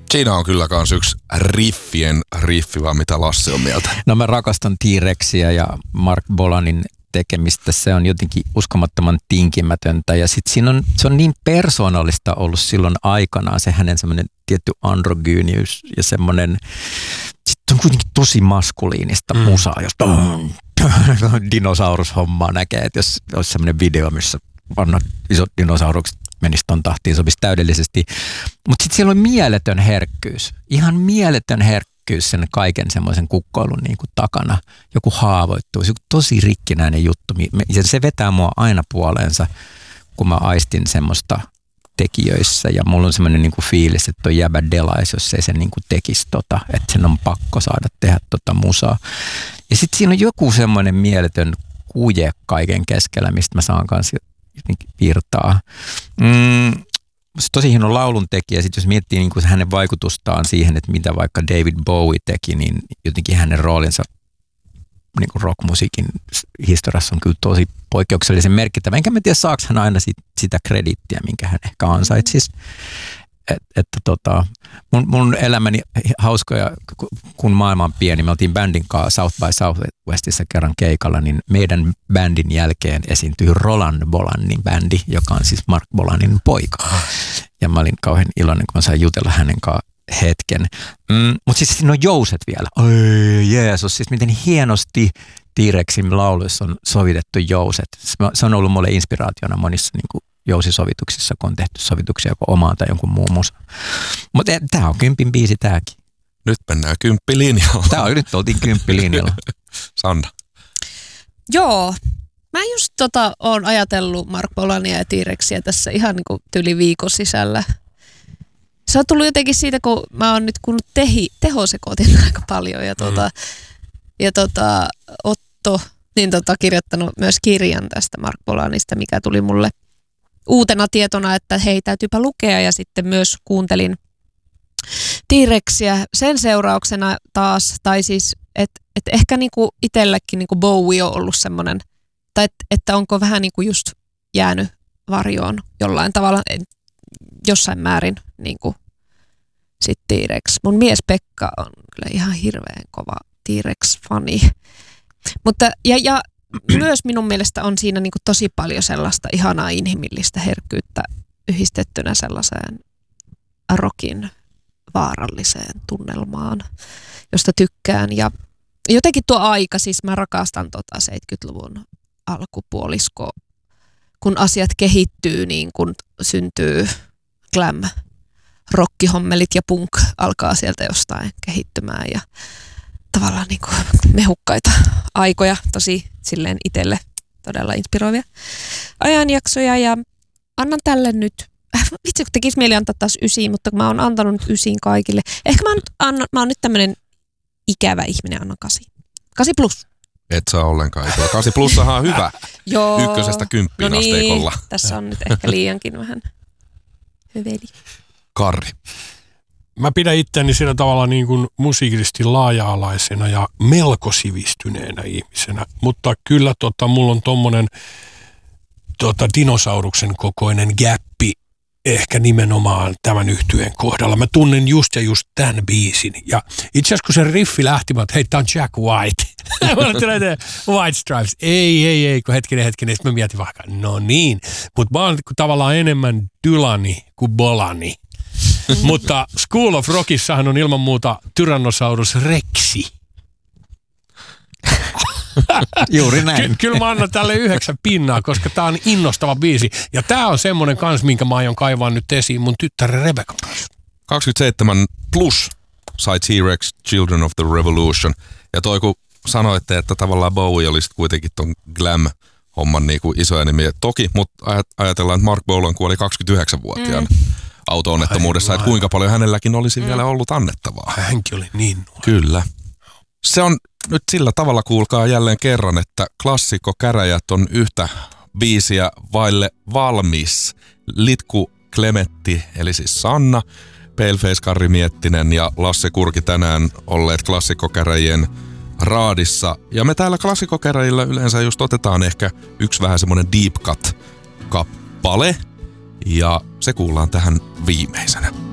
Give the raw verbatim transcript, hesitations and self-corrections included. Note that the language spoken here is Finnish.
Siinä on kyllä kans yksi riffien riffi, vaan mitä Lasse on mieltä. No mä rakastan T-Rexia ja Mark Bolanin tekemistä. Se on jotenkin uskomattoman tinkimätöntä ja sit siinä on, se on niin persoonallista ollut silloin aikanaan se hänen semmoinen tietty androgyyniys ja semmoinen, sitten on kuitenkin tosi maskuliinista mm. musaa, jos dinosaurushommaa näkee, että jos olisi semmoinen video, missä vanhat isot dinosaurukset menisi ton tahtiin, sopisi täydellisesti. Mutta sitten siellä on mieletön herkkyys, ihan mieletön herkkyys sen kaiken semmoisen kukkoilun niin kuin takana. Joku haavoittuu, se on tosi rikkinäinen juttu. Ja se vetää mua aina puoleensa, kun mä aistin semmoista tekijöissä. Ja mulla on semmoinen niin kuin fiilis, että toi jäbä delais, jos ei se niin kuin tekisi tota, että sen on pakko saada tehdä tota musaa. Ja sitten siinä on joku semmoinen mieletön kuje kaiken keskellä, mistä mä saan kanssa virtaa. Mm, tosi hieno lauluntekijä. Sitten jos miettii niin kuin hänen vaikutustaan siihen, että mitä vaikka David Bowie teki, niin jotenkin hänen roolinsa niin kuin rockmusiikin historiassa on kyllä tosi poikkeuksellisen merkittävä. Enkä mä tiedä, saako hän aina sit, sitä krediittiä, minkä hän ehkä ansaitsisi. Et, että tota, mun, mun elämäni hauskoja, kun maailma on pieni, me oltiin bändin kanssa South by Southwestissa kerran keikalla, niin meidän bändin jälkeen esiintyi Roland Bolanin bändi, joka on siis Mark Bolanin poika. Ja mä olin kauhean iloinen, kun mä sain jutella hänen kanssa hetken. Mm, mutta siis siinä on jouset vielä. Oi Jeesus, siis miten hienosti T-Rexin lauluissa on sovitettu jouset. Se on ollut mulle inspiraationa monissa niin kuin jousisovituksissa, kun on tehty sovituksia joko omaan tai jonkun muun musa. Mutta tämä on kympin biisi tämäkin. Nyt mennään kymppilinjalla. Tämä on, nyt oltiin kymppilinjalla. Sanna. Joo. Mä just tota oon ajatellut Mark Bolania ja T-Rexia tässä ihan niin kuin tyli viikon sisällä. Se on tullut jotenkin siitä, kun mä oon nyt kuullut tehi, tehosekoitin aika paljon ja, tota, mm. ja tota, Otto niin tota, kirjoittanut myös kirjan tästä Mark Bolanista, mikä tuli mulle uutena tietona, että hei, täytyypä lukea, ja sitten myös kuuntelin T-Rexiä sen seurauksena taas, tai siis, että et ehkä niinku itsellekin niinku Bowie on ollut semmoinen, tai et, että onko vähän niinku just jäänyt varjoon jollain tavalla, jossain määrin niinku sit T-Rex. Mun mies Pekka on kyllä ihan hirveän kova T-Rex-fani. Mutta, ja, ja myös minun mielestä on siinä niin kuin tosi paljon sellaista ihanaa inhimillistä herkkyyttä yhdistettynä sellaiseen rockin vaaralliseen tunnelmaan, josta tykkään. Ja jotenkin tuo aika, siis mä rakastan tota seitsemänkymmentäluvun alkupuolisko, kun asiat kehittyy, niin kun syntyy glam, rockihommelit ja punk alkaa sieltä jostain kehittymään ja tavallaan niin kuin mehukkaita aikoja, tosi silleen itselle todella inspiroivia ajanjaksoja, ja annan tälle nyt, vitsi kun tekisi mieli antaa taas ysiin, mutta mä oon antanut nyt ysiin kaikille. Ehkä mä, annan, mä oon nyt tämmönen ikävä ihminen, annan kasi. Kasi plus. Et saa ollenkaan. Kasi plussahan on hyvä. Joo. Ykkösestä kymppiin no niin, asteikolla. Tässä on nyt ehkä liiankin vähän hyveli. Karri. Mä pidän itseäni sillä tavalla niin kuin musiikillisesti laaja-alaisena ja melko sivistyneenä ihmisenä, mutta kyllä tota, mulla on tommonen tota, dinosauruksen kokoinen gäppi ehkä nimenomaan tämän yhtyeen kohdalla. Mä tunnen just ja just tämän biisin. Ja itse asiassa kun se riffi lähti, mä oon, hei, tää on Jack White. Mä oon, White Stripes. Ei, ei, ei, kun hetkinen, hetkinen. Sitten mä mietin vaikka, no niin. Mutta mä oon tavallaan enemmän Dylani kuin Bolani. Mutta School of Rockissahan on ilman muuta Tyrannosaurus Rexi. Juuri näin. Ky- kyllä mä annan tälle yhdeksän pinnaa, koska tää on innostava biisi. Ja tää on semmonen kans, minkä mä aion kaivaa nyt esiin mun tyttären Rebecca kanssa. kaksikymmentäseitsemän plus sai T-Rex Children of the Revolution. Ja toi kun sanoitte, että tavallaan Bowie olisi kuitenkin ton glam-homman niinku isoja nimiä. Toki, mutta ajatellaan, että Mark Bolan kuoli kaksikymmentäyhdeksänvuotiaana. Mm. auto-onnettomuudessa, että kuinka paljon hänelläkin olisi mm. vielä ollut annettavaa. Hänkin oli niin nuori. Kyllä. Se on nyt sillä tavalla, kuulkaa jälleen kerran, että klassikko Käräjät on yhtä biisiä vaille valmis. Litku Klemetti, eli siis Sanna, Paleface Karri Miettinen ja Lasse Kurki tänään olleet klassikkokäräjien raadissa. Ja me täällä klassikkokäräjillä yleensä just otetaan ehkä yksi vähän semmoinen deep cut-kappale. Ja se kuullaan tähän viimeisenä.